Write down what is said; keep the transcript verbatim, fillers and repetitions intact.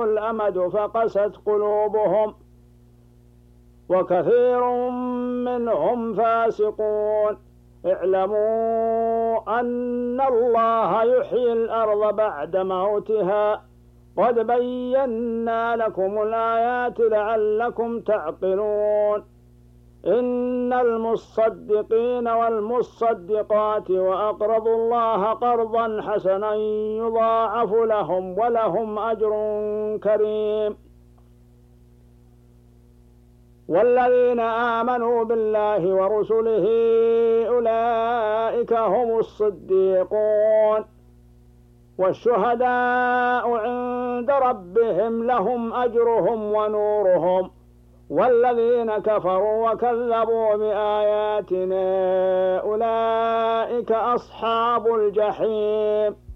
الأمد فقست قلوبهم وكثير منهم فاسقون. اعلموا أن الله يحيي الأرض بعد موتها قد بينا لكم الآيات لعلكم تعقلون. إن المصدقين والمصدقات وأقرضوا الله قرضا حسنا يضاعف لهم ولهم أجر كريم. والذين آمنوا بالله ورسله أولئك هم الصديقون والشهداء عند ربهم لهم أجرهم ونورهم. والذين كفروا وكذبوا بآياتنا أولئك أصحاب الجحيم.